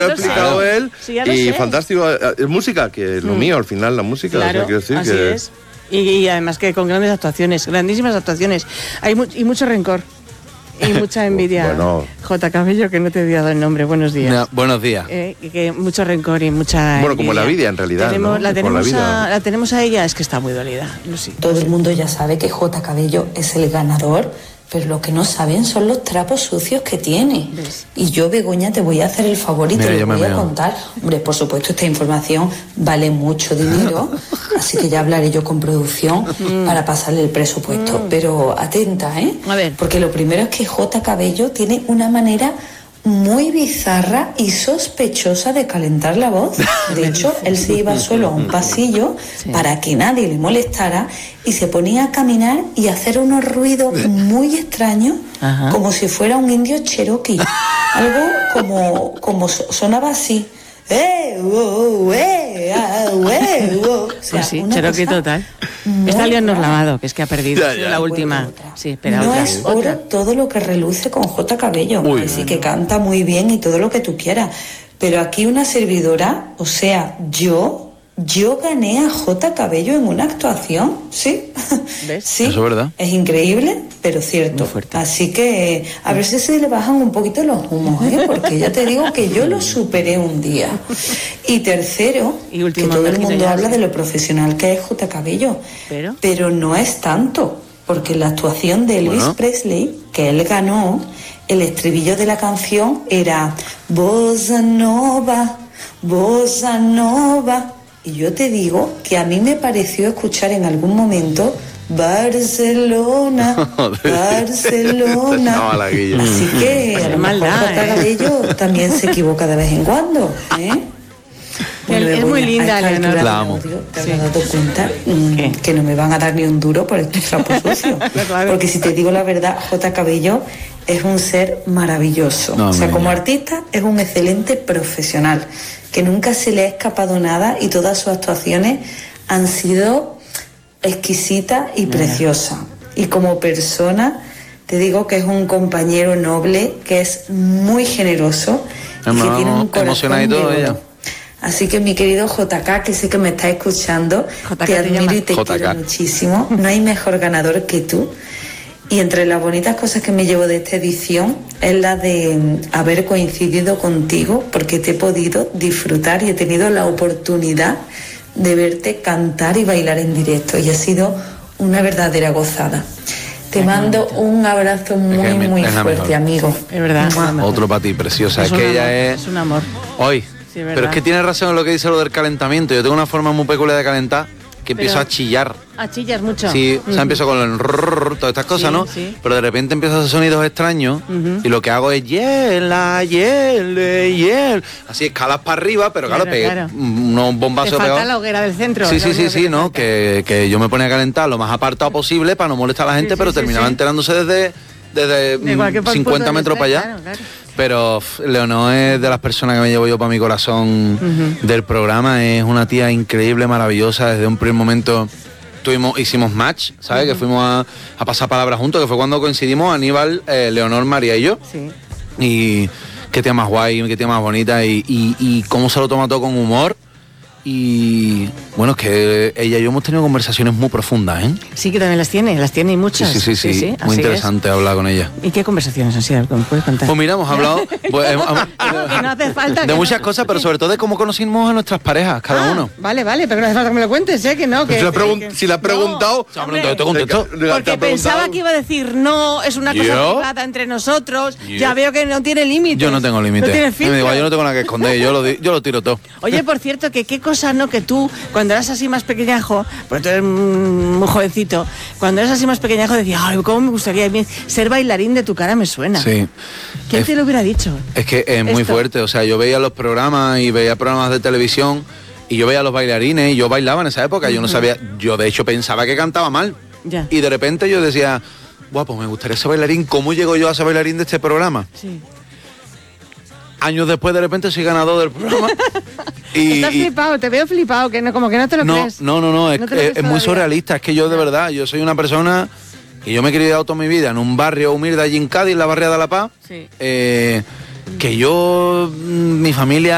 Lo ha explicado él, sí, ya lo y sé. Fantástico. Es música, que es lo mío, al final, la música. Claro, o sea, quiero decir así que... es. Y además que con grandes actuaciones, grandísimas actuaciones. Hay y mucho rencor y mucha envidia. Bueno. J. Cabello, que no te he dado el nombre. Buenos días. No, buenos días. Que mucho rencor y mucha Bueno, como envidia. la vida, en realidad, ¿no? La Con la vida. la tenemos a ella, es que está muy dolida. Todo el mundo ya sabe que J. Cabello es el ganador, pero lo que no saben son los trapos sucios que tiene. ¿Ves? Y yo, Begoña, te voy a hacer el favor y Mira, te yo lo me voy a meo. contar. Hombre, por supuesto, esta información vale mucho dinero, así que ya hablaré yo con producción para pasarle el presupuesto. Pero atenta, ¿eh? A ver. Porque lo primero es que J. Cabello tiene una manera muy bizarra y sospechosa de calentar la voz. De hecho, él se iba solo a un pasillo para que nadie le molestara y se ponía a caminar y a hacer unos ruidos muy extraños, Ajá. como si fuera un indio cherokee. Algo como sonaba así. O sea, Pues sí, una Cherokee cosa total. muy Está Leonor rara. Lavado, que es que ha perdido. Ya, Ha sido ya. la última. Otra. Sí, espera, No otra. es oro todo lo que reluce con J. Cabello. Uy. Que sí que canta muy bien y todo lo que tú quieras. Pero aquí una servidora, o sea, yo gané a J. Cabello en una actuación, ¿sí? ¿Ves? Sí. Eso es verdad. Es increíble, pero cierto. Muy fuerte. Así que a ver si se le bajan un poquito los humos, ¿eh? Porque ya te digo que yo lo superé un día. Y tercero, Y último, que todo el Marquita, mundo ya, habla sí. de lo profesional que es J. Cabello. Pero no es tanto, porque la actuación de Elvis Bueno. Presley, que él ganó, el estribillo de la canción era Bossa Nova, Bossa Nova. Y yo te digo que a mí me pareció escuchar en algún momento Barcelona, Barcelona. No, Malaguilla. Así que Pues a qué lo mejor maldad, J. Cabello también se equivoca de vez en cuando, ¿eh? Bueno, Es muy Begoña, linda, a esta Leonor. altura La del amo. audio, ¿te Sí. habrás dado cuenta ¿Qué? que no me van a dar ni un duro por estos trapos sucios? Claro. Porque si te digo la verdad, J. Cabello es un ser maravilloso. No, o sea, hombre, como ya. artista es un excelente profesional, que nunca se le ha escapado nada y todas sus actuaciones han sido exquisitas y preciosas. Y como persona, te digo que es un compañero noble, que es muy generoso y que tiene un corazón Emocionadito de oro. ella. Así que mi querido JK, que sé que me está escuchando, JK te te admiro llama. y te JK. quiero muchísimo. No hay mejor ganador que tú. Y entre las bonitas cosas que me llevo de esta edición es la de haber coincidido contigo, porque te he podido disfrutar y he tenido la oportunidad de verte cantar y bailar en directo. Y ha sido una verdadera gozada. Te mando un abrazo muy, Es muy la fuerte, mejor. amigo. Es verdad. Mua. Otro para ti, preciosa. Es un que amor, ella es... Es un amor. Hoy. Sí, ¿verdad? Pero es que tiene razón en lo que dice lo del calentamiento. Yo tengo una forma muy peculiar de calentar que empiezo Pero- a chillar. Chillas mucho. Sí, o sea, empiezo con el rrrr, todas estas cosas, Sí, ¿no? sí. Pero de repente empiezo a hacer sonidos extraños y lo que hago es hiela, hiel. Así escalas para arriba, pero claro, Claro, pegué claro. unos Te bombazos falta pegados. la hoguera del centro. Sí, es lo sí, sí, único sí, te ¿no? falta. Que yo me ponía a calentar lo más apartado posible para no molestar a la gente, Sí, pero sí, terminaba sí. enterándose desde De cualquier punto 50 donde metros estés, para allá. claro, claro. Pero Leonor es de las personas que me llevo yo para mi corazón del programa. Es una tía increíble, maravillosa. Desde un primer momento hicimos match, ¿sabes? Que fuimos a pasar palabras juntos, que fue cuando coincidimos Aníbal, Leonor, María y yo. Sí. Y qué tía más guay, qué tía más bonita y cómo se lo toma todo con humor. Y bueno, es que ella y yo hemos tenido conversaciones muy profundas, ¿eh? Sí, que también las tiene y muchas. Sí, así muy es. interesante hablar con ella. ¿Y qué conversaciones han sido? ¿Me puedes contar? Pues mira, hemos hablado pues, No, que no hace falta. de que muchas no- cosas, pero sobre todo de cómo conocimos a nuestras parejas, cada uno. Vale, pero no hace falta que me lo cuentes, ¿eh? Que no, que... Si le ha preguntado... Se ha preguntado, te contesto. Porque pensaba que iba a decir, no, es una cosa ¿Yo? privada entre nosotros. ¿Yo? Ya veo que no tiene límites. Yo no tengo límites. No tiene Yo me digo, filtro. yo no tengo nada que esconder, yo lo tiro todo. Oye, por cierto, que qué cosa, ¿no? Que tú, cuando eras así más pequeñajo, porque tú eres muy jovencito, cuando eras así más pequeñajo decías, ay, cómo me gustaría a mí ser bailarín de Tu cara me suena. Sí. ¿Quién te lo hubiera dicho? Es que es muy Esto. fuerte, o sea, yo veía los programas y veía programas de televisión y yo veía a los bailarines y yo bailaba en esa época, yo no sabía, yo de hecho pensaba que cantaba mal. Ya. Y de repente yo decía, guau, pues me gustaría ser bailarín, ¿cómo llego yo a ser bailarín de este programa? Sí. Años después de repente soy ganador del programa. Estás flipado, te veo flipado, que no, como que no te lo no, crees. no, No te lo crees es muy todavía. surrealista, es que yo de verdad, yo soy una persona que yo me he criado toda mi vida en un barrio humilde allí en Cádiz, en la barriada de La Paz, Sí. que yo, mi familia